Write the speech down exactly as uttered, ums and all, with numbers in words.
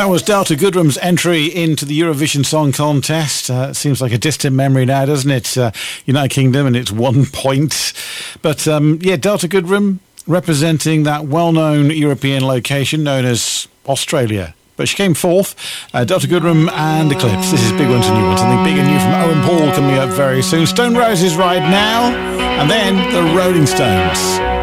That was Delta Goodrum's entry into the Eurovision Song Contest. Uh, it seems like a distant memory now, doesn't it? Uh, United Kingdom and it's one point. But um, yeah, Delta Goodrum representing that well-known European location known as Australia. But she came fourth. Uh, Delta Goodrum and Eclipse. This is Big Ones and New Ones. Something big and new from Owen Paul coming up very soon. Stone Roses right now. And then the Rolling Stones.